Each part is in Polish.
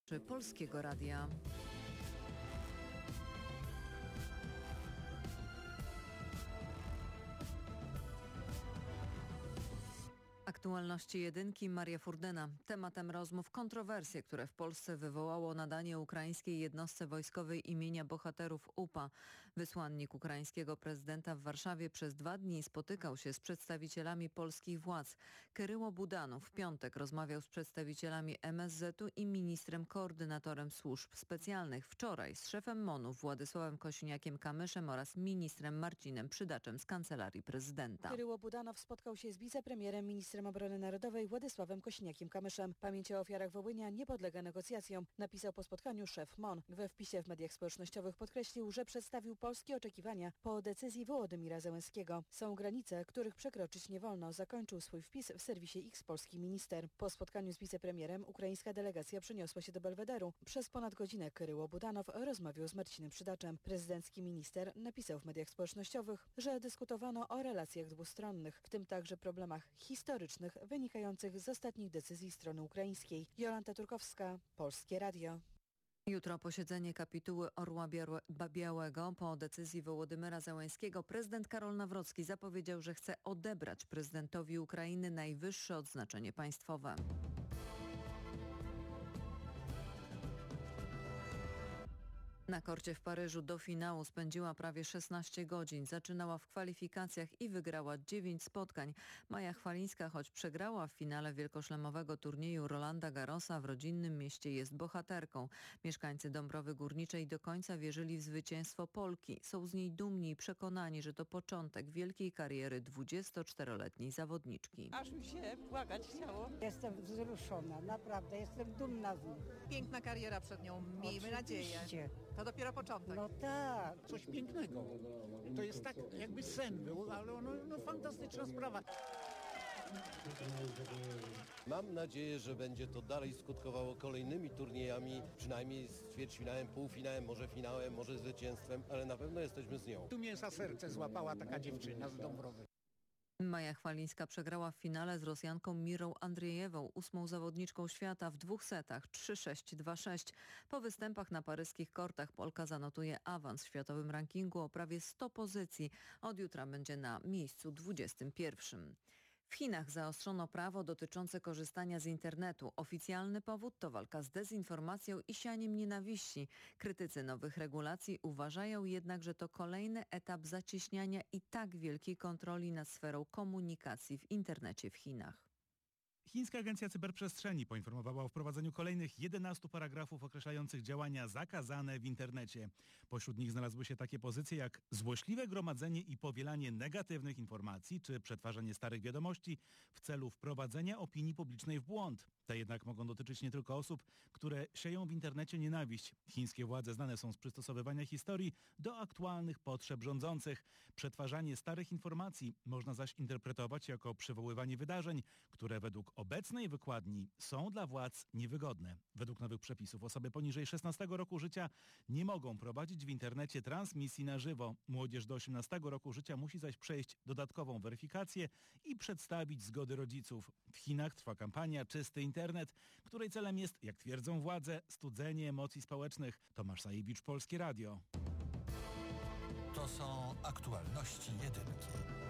Polskiego Radia. Aktualności jedynki, Maria Furdyna. Tematem rozmów kontrowersje, które w Polsce wywołało nadanie ukraińskiej jednostce wojskowej imienia bohaterów UPA. Wysłannik ukraińskiego prezydenta w Warszawie przez 2 dni spotykał się z przedstawicielami polskich władz. Kyryło Budanów w piątek rozmawiał z przedstawicielami MSZ-u i ministrem koordynatorem służb specjalnych. Wczoraj z szefem MON-u Władysławem Kosiniakiem-Kamyszem oraz ministrem Marcinem Przydaczem z Kancelarii Prezydenta. Kyryło Budanow spotkał się z wicepremierem, ministrem obrony narodowej Władysławem Kosiniakiem-Kamyszem. Pamięć o ofiarach Wołynia nie podlega negocjacjom, napisał po spotkaniu szef MON. We wpisie w mediach społecznościowych podkreślił, że przedstawił polskie oczekiwania po decyzji Wołodymira Zełenskiego. Są granice, których przekroczyć nie wolno, zakończył swój wpis w serwisie X polski minister. Po spotkaniu z wicepremierem ukraińska delegacja przeniosła się do Belwederu. Przez ponad godzinę Kyryło Budanow rozmawiał z Marcinem Przydaczem. Prezydencki minister napisał w mediach społecznościowych, że dyskutowano o relacjach dwustronnych, w tym także problemach historycznych wynikających z ostatnich decyzji strony ukraińskiej. Jolanta Turkowska, Polskie Radio. Jutro posiedzenie kapituły Orła Białego. Po decyzji Wołodymyra Zełenskiego prezydent Karol Nawrocki zapowiedział, że chce odebrać prezydentowi Ukrainy najwyższe odznaczenie państwowe. Na korcie w Paryżu do finału spędziła prawie 16 godzin. Zaczynała w kwalifikacjach i wygrała 9 spotkań. Maja Chwalińska, choć przegrała w finale wielkoszlemowego turnieju Rolanda Garrosa, w rodzinnym mieście jest bohaterką. Mieszkańcy Dąbrowy Górniczej do końca wierzyli w zwycięstwo Polki. Są z niej dumni i przekonani, że to początek wielkiej kariery 24-letniej zawodniczki. Aż mi się płakać chciało. Jestem wzruszona, naprawdę, jestem dumna z nich. Piękna kariera przed nią, miejmy nadzieję. To dopiero początek. No tak. Coś pięknego. To jest tak jakby sen był, ale fantastyczna sprawa. Mam nadzieję, że będzie to dalej skutkowało kolejnymi turniejami, przynajmniej z ćwierćfinałem, półfinałem, może finałem, może zwycięstwem, ale na pewno jesteśmy z nią. Tu mnie za serce złapała taka dziewczyna z Dąbrowy. Maja Chwalińska przegrała w finale z Rosjanką Mirą Andrzejewą, 8. zawodniczką świata w 2 setach 3-6, 2-6. Po występach na paryskich kortach Polka zanotuje awans w światowym rankingu o prawie 100 pozycji. Od jutra będzie na miejscu 21. W Chinach zaostrzono prawo dotyczące korzystania z internetu. Oficjalny powód to walka z dezinformacją i sianiem nienawiści. Krytycy nowych regulacji uważają jednak, że to kolejny etap zacieśniania i tak wielkiej kontroli nad sferą komunikacji w internecie w Chinach. Chińska Agencja Cyberprzestrzeni poinformowała o wprowadzeniu kolejnych 11 paragrafów określających działania zakazane w internecie. Pośród nich znalazły się takie pozycje jak złośliwe gromadzenie i powielanie negatywnych informacji czy przetwarzanie starych wiadomości w celu wprowadzenia opinii publicznej w błąd. Te jednak mogą dotyczyć nie tylko osób, które sieją w internecie nienawiść. Chińskie władze znane są z przystosowywania historii do aktualnych potrzeb rządzących. Przetwarzanie starych informacji można zaś interpretować jako przywoływanie wydarzeń, które według obecnej wykładni są dla władz niewygodne. Według nowych przepisów osoby poniżej 16 roku życia nie mogą prowadzić w internecie transmisji na żywo. Młodzież do 18 roku życia musi zaś przejść dodatkową weryfikację i przedstawić zgody rodziców. W Chinach trwa kampania Czysty Internet, której celem jest, jak twierdzą władze, studzenie emocji społecznych. Tomasz Sajewicz, Polskie Radio. To są aktualności jedynki.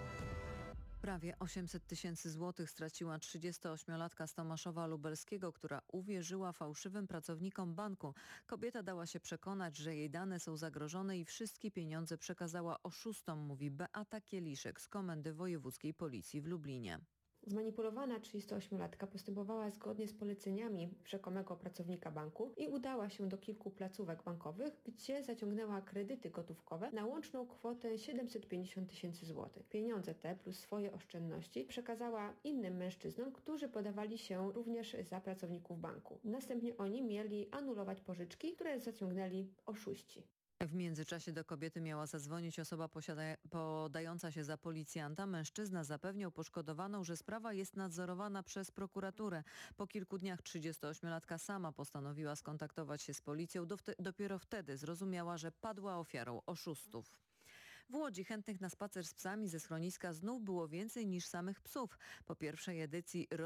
Prawie 800 000 złotych straciła 38-latka z Tomaszowa Lubelskiego, która uwierzyła fałszywym pracownikom banku. Kobieta dała się przekonać, że jej dane są zagrożone i wszystkie pieniądze przekazała oszustom, mówi Beata Kieliszek z Komendy Wojewódzkiej Policji w Lublinie. Zmanipulowana 38-latka postępowała zgodnie z poleceniami rzekomego pracownika banku i udała się do kilku placówek bankowych, gdzie zaciągnęła kredyty gotówkowe na łączną kwotę 750 000 złotych. Pieniądze te plus swoje oszczędności przekazała innym mężczyznom, którzy podawali się również za pracowników banku. Następnie oni mieli anulować pożyczki, które zaciągnęli oszuści. W międzyczasie do kobiety miała zadzwonić osoba podająca się za policjanta. Mężczyzna zapewniał poszkodowaną, że sprawa jest nadzorowana przez prokuraturę. Po kilku dniach 38-latka sama postanowiła skontaktować się z policją. Dopiero wtedy zrozumiała, że padła ofiarą oszustów. W Łodzi chętnych na spacer z psami ze schroniska znów było więcej niż samych psów. Po pierwszej edycji